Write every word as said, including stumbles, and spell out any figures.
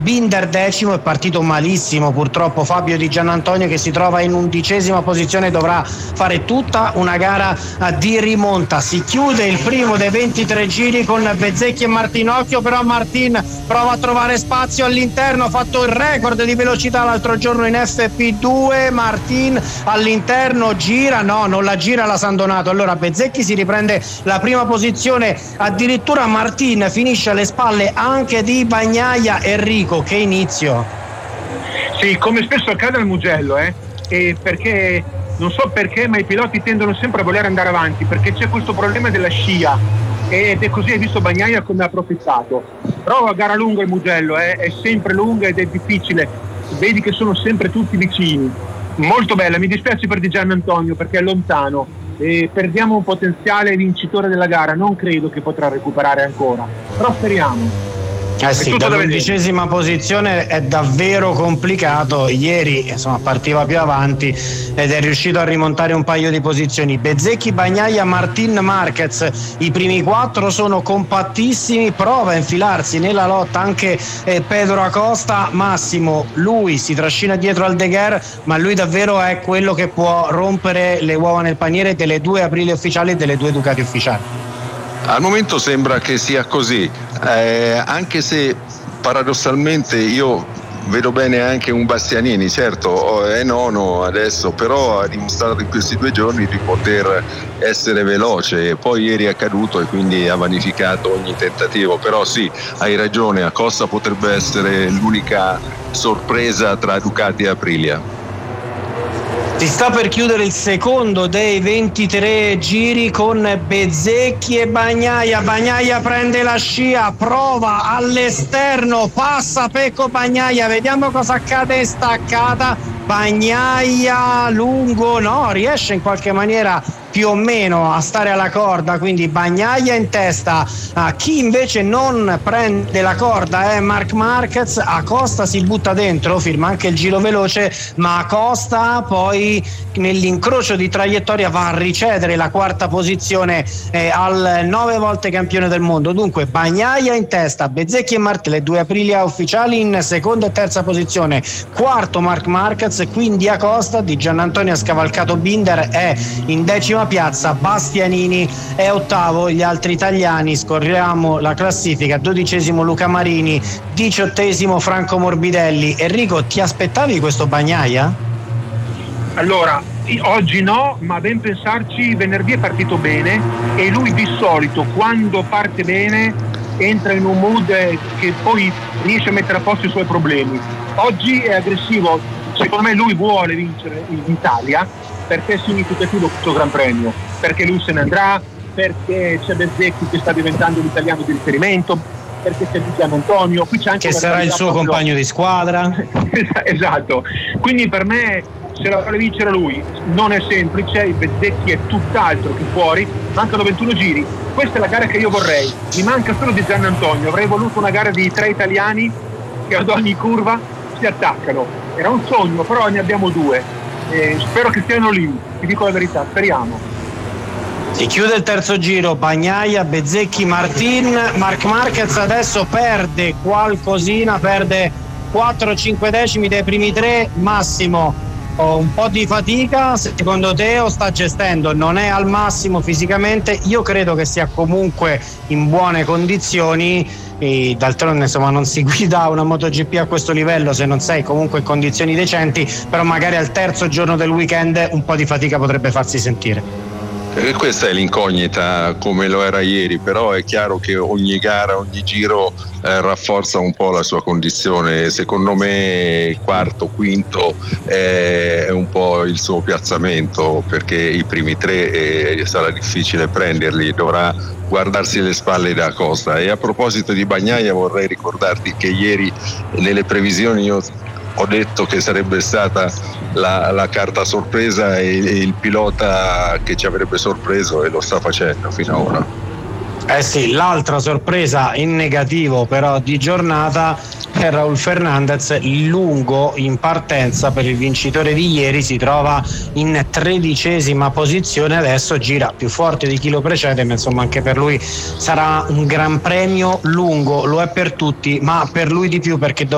Binder decimo, è partito malissimo purtroppo Fabio Di Giannantonio, che si trova in undicesima posizione, dovrà fare tutta una gara di rimonta. Si chiude il primo dei ventitré giri con Bezzecchi e Martinocchio, però Martin prova a trovare spazio all'interno, ha fatto il record di velocità l'altro giorno in F P due. Martin all'interno gira, no, non la gira la San Donato, allora Bezzecchi si riprende la prima posizione, addirittura Martin finisce alle spalle anche di Bagnaia. Enrico, che inizio! Sì, come spesso accade al Mugello, eh? E perché non so perché, ma i piloti tendono sempre a voler andare avanti, perché c'è questo problema della scia, ed è così, hai visto Bagnaia come ha approfittato. Però la gara lunga il Mugello, eh? È sempre lunga ed è difficile, vedi che sono sempre tutti vicini. Molto bella, mi dispiace per Di Giannantonio perché è lontano e perdiamo un potenziale vincitore della gara, non credo che potrà recuperare ancora, però speriamo. Eh sì, dall'undicesima posizione è davvero complicato. Ieri insomma partiva più avanti ed è riuscito a rimontare un paio di posizioni. Bezzecchi, Bagnaia, Martin, Marquez, i primi quattro sono compattissimi, prova a infilarsi nella lotta anche eh, Pedro Acosta. Massimo, lui si trascina dietro al Deguer, ma lui davvero è quello che può rompere le uova nel paniere delle due Aprilia ufficiali e delle due Ducati ufficiali. Al momento sembra che sia così, eh, anche se paradossalmente io vedo bene anche un Bastianini, certo è nono adesso, però ha dimostrato in questi due giorni di poter essere veloce, poi ieri è caduto e quindi ha vanificato ogni tentativo, però sì, hai ragione, Acosta potrebbe essere l'unica sorpresa tra Ducati e Aprilia. Si sta per chiudere il secondo dei ventitré giri con Bezzecchi e Bagnaia. Bagnaia prende la scia, prova all'esterno, passa Pecco Bagnaia, vediamo cosa accade in staccata. Bagnaia lungo, no, riesce in qualche maniera più o meno a stare alla corda, quindi Bagnaia in testa. A chi invece non prende la corda è Marc Marquez. Acosta si butta dentro, firma anche il giro veloce, ma Acosta poi nell'incrocio di traiettoria va a ricedere la quarta posizione eh, al nove volte campione del mondo. Dunque Bagnaia in testa, Bezzecchi e Martin, le due Aprilia ufficiali in seconda e terza posizione, quarto Marc Marquez, quindi Acosta. Di Giannantonio ha scavalcato Binder, è in decima piazza, Bastianini è ottavo, gli altri italiani scorriamo la classifica: dodicesimo Luca Marini, diciottesimo Franco Morbidelli. Enrico, ti aspettavi questo Bagnaia? Allora, oggi no, ma ben pensarci, venerdì è partito bene e lui di solito quando parte bene entra in un mood che poi riesce a mettere a posto i suoi problemi. Oggi è aggressivo, secondo me lui vuole vincere in Italia perché è significativo questo Gran Premio, perché lui se ne andrà, perché c'è Bezzecchi che sta diventando l'italiano di riferimento, perché c'è Di Giannantonio, qui c'è anche che sarà il suo proprio compagno di squadra. Esatto, quindi per me se la vuole vincere lui non è semplice, il Bezzecchi è tutt'altro che fuori, mancano ventuno giri, questa è la gara che io vorrei, mi manca solo Di Giannantonio, avrei voluto una gara di tre italiani che ad ogni curva si attaccano, era un sogno, però ne abbiamo due. Eh, spero che stiano lì, ti dico la verità, speriamo. Si chiude il terzo giro, Bagnaia, Bezzecchi, Martin. Marc Marquez adesso perde qualcosina, perde quattro cinque decimi dai primi tre. Massimo, oh, un po' di fatica secondo te o sta gestendo? Non è al massimo fisicamente, io credo che sia comunque in buone condizioni. E d'altronde insomma non si guida una MotoGP a questo livello se non sei comunque in condizioni decenti, però magari al terzo giorno del weekend un po' di fatica potrebbe farsi sentire. E questa è l'incognita come lo era ieri, però è chiaro che ogni gara, ogni giro eh, rafforza un po' la sua condizione. Secondo me quarto, quinto è un po' il suo piazzamento, perché i primi tre eh, sarà difficile prenderli, dovrà guardarsi le spalle da Acosta. E a proposito di Bagnaia vorrei ricordarti che ieri nelle previsioni io ho detto che sarebbe stata la, la carta sorpresa e, e il pilota che ci avrebbe sorpreso, e lo sta facendo fino ad ora. Eh sì, l'altra sorpresa in negativo però di giornata è Raul Fernandez, lungo in partenza per il vincitore di ieri, si trova in tredicesima posizione, adesso gira più forte di chi lo precede, ma insomma anche per lui sarà un gran premio lungo, lo è per tutti, ma per lui di più perché